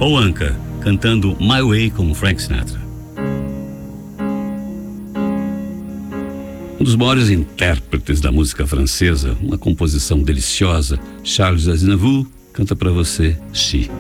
Paul Anka, cantando My Way com Frank Sinatra. Um dos maiores intérpretes da música francesa, uma composição deliciosa, Charles Aznavour, canta para você She.